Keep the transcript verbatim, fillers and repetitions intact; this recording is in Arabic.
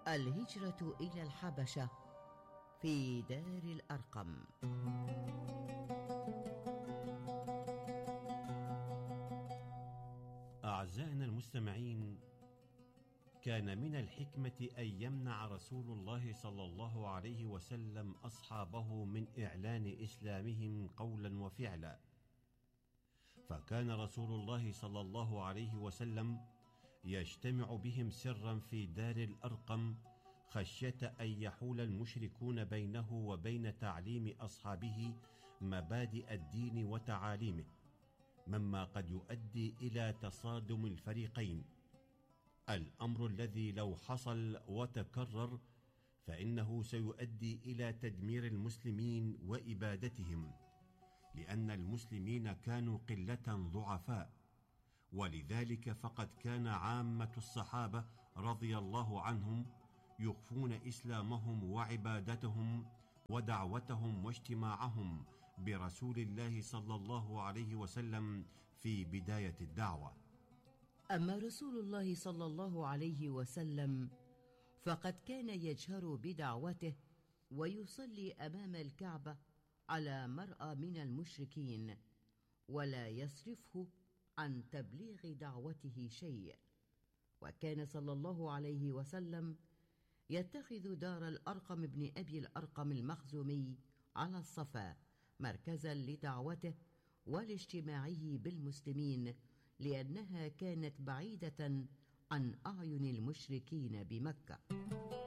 الهجرة إلى الحبشة في دار الأرقم. أعزائنا المستمعين، كان من الحكمة أن يمنع رسول الله صلى الله عليه وسلم أصحابه من إعلان إسلامهم قولا وفعلا، فكان رسول الله صلى الله عليه وسلم يجتمع بهم سرا في دار الأرقم خشية أن يحول المشركون بينه وبين تعليم أصحابه مبادئ الدين وتعاليمه، مما قد يؤدي إلى تصادم الفريقين، الأمر الذي لو حصل وتكرر فإنه سيؤدي إلى تدمير المسلمين وإبادتهم، لأن المسلمين كانوا قلة ضعفاء، ولذلك فقد كان عامة الصحابة رضي الله عنهم يخفون إسلامهم وعبادتهم ودعوتهم واجتماعهم برسول الله صلى الله عليه وسلم في بداية الدعوة. أما رسول الله صلى الله عليه وسلم فقد كان يجهر بدعوته ويصلي أمام الكعبة على مرأى من المشركين، ولا يصرفه عن تبليغ دعوته شيء. وكان صلى الله عليه وسلم يتخذ دار الأرقم بن أبي الأرقم المخزومي على الصفا مركزا لدعوته ولاجتماعه بالمسلمين، لأنها كانت بعيدة عن أعين المشركين بمكة.